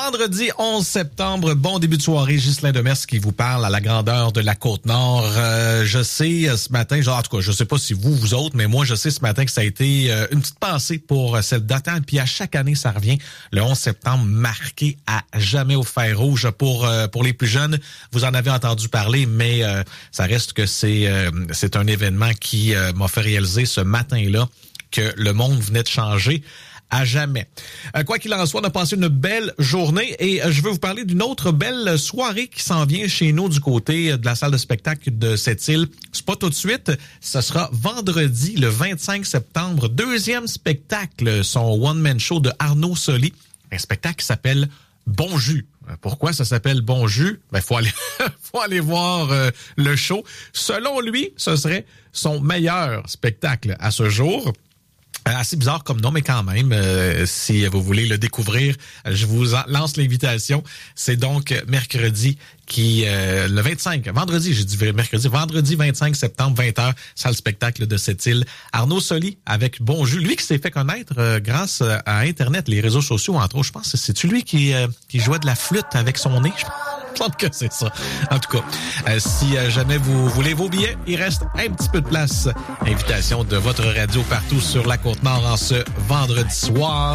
Vendredi 11 septembre, bon début de soirée. Ghislain Demers qui vous parle à la grandeur de la Côte-Nord. Je sais ce matin, en tout cas, je sais pas si vous autres, mais moi, je sais ce matin que ça a été une petite pensée pour cette date. Puis à chaque année, ça revient. Le 11 septembre, marqué à jamais au fer rouge pour les plus jeunes. Vous en avez entendu parler, mais ça reste que c'est un événement qui m'a fait réaliser ce matin-là que le monde venait de changer à jamais. Quoi qu'il en soit, on a passé une belle journée et je veux vous parler d'une autre belle soirée qui s'en vient chez nous du côté de la salle de spectacle de Sept-Îles. C'est pas tout de suite, ce sera vendredi le 25 septembre, deuxième spectacle, son one-man show de Arnaud Soli, un spectacle qui s'appelle Bon Jus. Pourquoi ça s'appelle Bon Jus? Faut aller voir le show. Selon lui, ce serait son meilleur spectacle à ce jour. Assez bizarre comme nom, mais quand même, si vous voulez le découvrir, je vous lance l'invitation. C'est donc mercredi le 25, vendredi 25 septembre, 20h, salle spectacle de Sept-Îles. Arnaud Soli avec Bon Jus, lui qui s'est fait connaître grâce à Internet, les réseaux sociaux, entre autres. Je pense que c'est-tu lui qui jouait de la flûte avec son nez? Je pense que c'est ça. En tout cas, si jamais vous voulez vos billets, il reste un petit peu de place. Invitation de votre radio partout sur la Côte-Nord en ce vendredi soir.